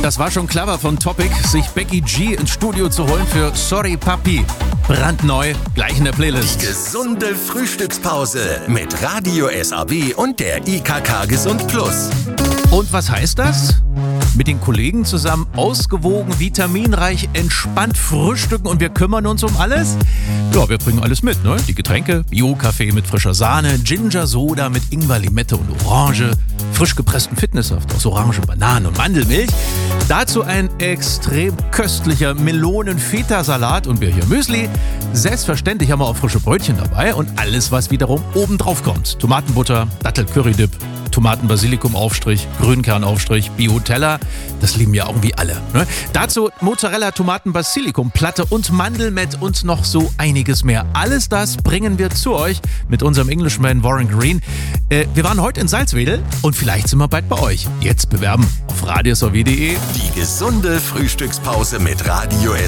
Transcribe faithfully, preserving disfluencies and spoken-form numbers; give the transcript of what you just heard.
Das war schon clever von Topic, sich Becky G ins Studio zu holen für Sorry Papi. Brandneu, gleich in der Playlist. Die gesunde Frühstückspause mit Radio S A B und der I K K Gesund Plus. Und was heißt das? Mit den Kollegen zusammen ausgewogen, vitaminreich, entspannt frühstücken und wir kümmern uns um alles? Ja, wir bringen alles mit, ne? Die Getränke, Bio-Kaffee mit frischer Sahne, Ginger-Soda mit Ingwer, Limette und Orange, frisch gepressten Fitnesssaft aus Orange, Bananen und Mandelmilch. Dazu ein extrem köstlicher Melonen-Feta-Salat und wir hier Müsli. Selbstverständlich haben wir auch frische Brötchen dabei und alles, was wiederum oben drauf kommt. Tomatenbutter, Dattel-Curry-Dip, Tomaten-Basilikum-Aufstrich, Grünkern-Aufstrich, Bio-Teller. Das lieben ja irgendwie alle. Ne? Dazu Mozzarella, Tomaten-Basilikum-Platte und Mandelmett und noch so einiges mehr. Alles das bringen wir zu euch mit unserem Englishman Warren Green. Äh, wir waren heute in Salzwedel und vielleicht sind wir bald bei euch. Jetzt bewerben auf radio s a w punkt d e. Die gesunde Frühstückspause mit Radio S A B.